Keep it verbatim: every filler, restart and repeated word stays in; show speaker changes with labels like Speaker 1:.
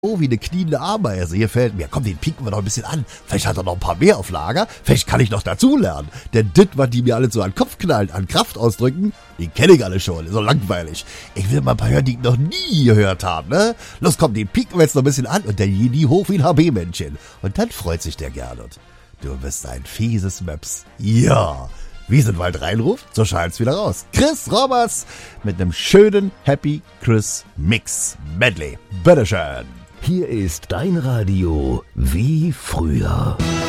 Speaker 1: Oh, wie eine kniende Ameise. Hier fällt mir, komm, den pieken wir noch ein bisschen an. Vielleicht hat er noch ein paar mehr auf Lager. Vielleicht kann ich noch dazulernen. Denn das, was die mir alle so an den Kopf knallen, an Kraft ausdrücken, die kenne ich alle schon. Ist so langweilig. Ich will mal ein paar hören, die ich noch nie gehört habe, ne? Los, komm, den pieken wir jetzt noch ein bisschen an und der Jedi hoch wie ein H B-Männchen. Und dann freut sich der Gernot. Du bist ein fieses Möps. Ja. Wiesenwald reinruft, so scheint's wieder raus. Chris Roberts mit einem schönen Happy Chris Mix Medley. Bitteschön.
Speaker 2: Hier ist dein Radio wie früher.